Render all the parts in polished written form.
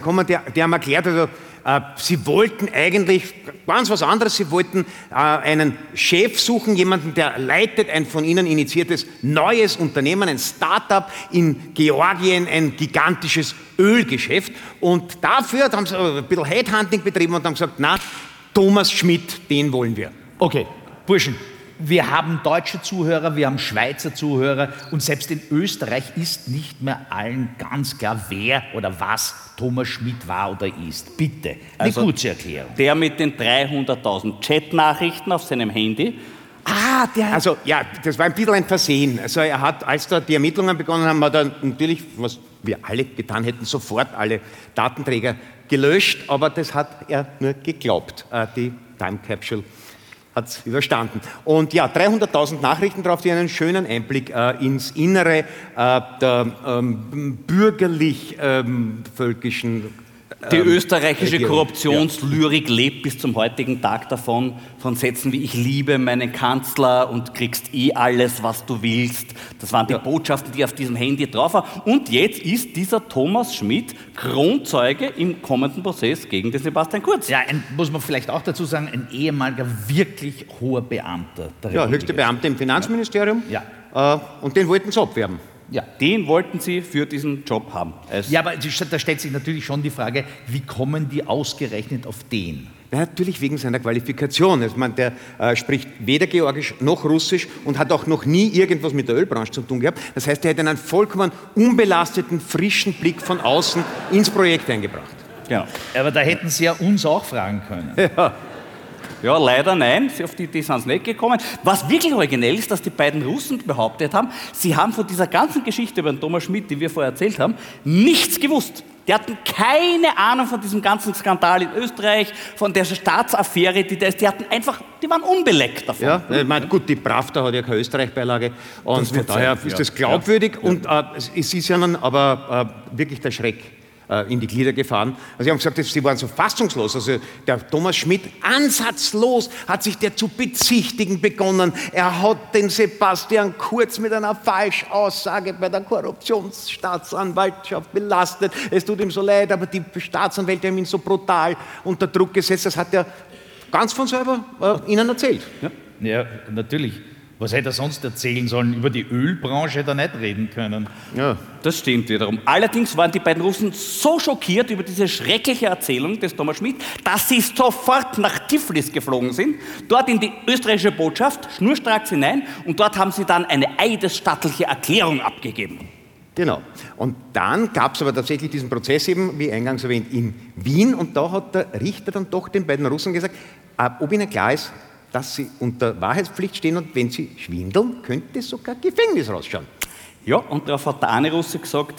gekommen, die haben erklärt, also, sie wollten eigentlich ganz was anderes. Sie wollten einen Chef suchen, jemanden, der leitet ein von ihnen initiiertes neues Unternehmen, ein Start-up in Georgien, ein gigantisches Ölgeschäft. Und dafür haben sie ein bisschen Headhunting betrieben und haben gesagt, na, Thomas Schmidt, den wollen wir. Okay, Burschen. Wir haben deutsche Zuhörer, wir haben Schweizer Zuhörer und selbst in Österreich ist nicht mehr allen ganz klar, wer oder was Thomas Schmidt war oder ist. Bitte, eine kurze Erklärung. Der mit den 300.000 Chatnachrichten auf seinem Handy. Also ja, das war ein bisschen ein Versehen. Also er hat, als da die Ermittlungen begonnen haben, hat er natürlich, was wir alle getan hätten, sofort alle Datenträger gelöscht, aber das hat er nur geglaubt. Die Time Capsule hat es überstanden. Und ja, 300.000 Nachrichten drauf, die einen schönen Einblick ins Innere der bürgerlich-völkischen Die österreichische Korruptionslyrik lebt bis zum heutigen Tag davon, von Sätzen wie ich liebe meinen Kanzler und kriegst alles, was du willst. Das waren die Botschaften, die auf diesem Handy drauf waren. Und jetzt ist dieser Thomas Schmidt Kronzeuge im kommenden Prozess gegen den Sebastian Kurz. Ja, muss man vielleicht auch dazu sagen, ein ehemaliger, wirklich hoher Beamter. Ja, höchster Beamter im Finanzministerium. Ja. Und den wollten sie abwerben. Ja, den wollten sie für diesen Job haben. Ja, aber da stellt sich natürlich schon die Frage, wie kommen die ausgerechnet auf den? Ja, natürlich wegen seiner Qualifikation. Also, der spricht weder Georgisch noch Russisch und hat auch noch nie irgendwas mit der Ölbranche zu tun gehabt. Das heißt, er hätte einen vollkommen unbelasteten, frischen Blick von außen ins Projekt eingebracht. Genau. Aber da hätten Sie ja uns auch fragen können. Ja, leider nein, auf die Idee sind sie nicht gekommen. Was wirklich originell ist, dass die beiden Russen behauptet haben, sie haben von dieser ganzen Geschichte über den Thomas Schmidt, die wir vorher erzählt haben, nichts gewusst. Die hatten keine Ahnung von diesem ganzen Skandal in Österreich, von der Staatsaffäre, die waren unbeleckt davon. Ja, ich meine, gut, die Pravda hat ja keine Österreich-Beilage und von daher ist das glaubwürdig und es ist ja dann aber wirklich der Schreck in die Glieder gefahren. Also sie haben gesagt, sie waren so fassungslos. Also der Thomas Schmidt, ansatzlos hat sich der zu bezichtigen begonnen. Er hat den Sebastian Kurz mit einer Falschaussage bei der Korruptionsstaatsanwaltschaft belastet. Es tut ihm so leid, aber die Staatsanwälte haben ihn so brutal unter Druck gesetzt. Das hat er ganz von selber ihnen erzählt. Ja, natürlich. Was hätte er sonst erzählen sollen? Über die Ölbranche hätte er nicht reden können. Ja, das stimmt wiederum. Allerdings waren die beiden Russen so schockiert über diese schreckliche Erzählung des Thomas Schmidt, dass sie sofort nach Tiflis geflogen sind, dort in die österreichische Botschaft, schnurstracks hinein, und dort haben sie dann eine eidesstattliche Erklärung abgegeben. Genau. Und dann gab es aber tatsächlich diesen Prozess eben, wie eingangs erwähnt, in Wien, und da hat der Richter dann doch den beiden Russen gesagt, ob ihnen klar ist, dass sie unter Wahrheitspflicht stehen und wenn sie schwindeln, könnte sogar Gefängnis rausschauen. Ja, und darauf hat der eine Russe gesagt,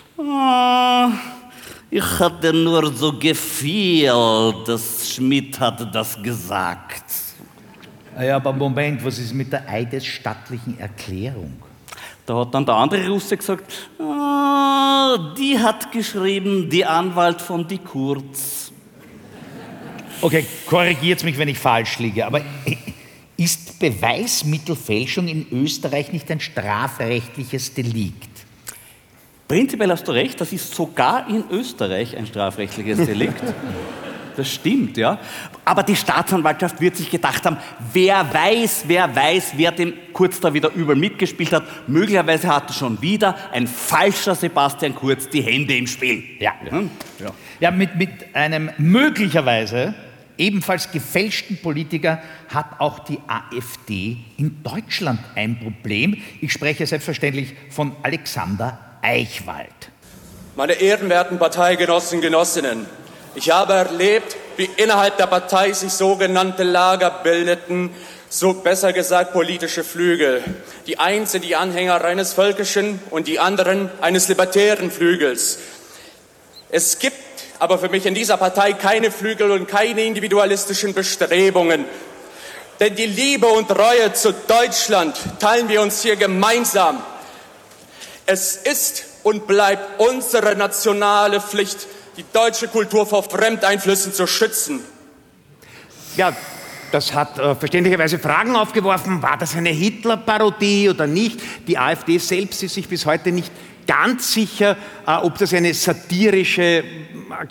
ich hatte nur so gefühlt, dass Schmidt hatte das gesagt. Ja, aber Moment, was ist mit der eidesstattlichen Erklärung? Da hat dann der andere Russe gesagt, die hat geschrieben, die Anwalt von die Kurz. Okay, korrigiert mich, wenn ich falsch liege, aber ist Beweismittelfälschung in Österreich nicht ein strafrechtliches Delikt? Prinzipiell hast du recht, das ist sogar in Österreich ein strafrechtliches Delikt. Das stimmt, ja. Aber die Staatsanwaltschaft wird sich gedacht haben, wer weiß, wer dem Kurz da wieder übel mitgespielt hat. Möglicherweise hatte schon wieder ein falscher Sebastian Kurz die Hände im Spiel. Ja, mit einem möglicherweise ebenfalls gefälschten Politiker hat auch die AfD in Deutschland ein Problem. Ich spreche selbstverständlich von Alexander Eichwald. Meine ehrenwerten Parteigenossen, Genossinnen, ich habe erlebt, wie innerhalb der Partei sich sogenannte Lager bildeten, so besser gesagt politische Flügel. Die einen sind die Anhänger eines völkischen und die anderen eines libertären Flügels. Es gibt aber für mich in dieser Partei keine Flügel und keine individualistischen Bestrebungen. Denn die Liebe und Reue zu Deutschland teilen wir uns hier gemeinsam. Es ist und bleibt unsere nationale Pflicht, die deutsche Kultur vor Fremdeinflüssen zu schützen. Ja, das hat verständlicherweise Fragen aufgeworfen. War das eine Hitler-Parodie oder nicht? Die AfD selbst ist sich bis heute nicht ganz sicher, ob das eine satirische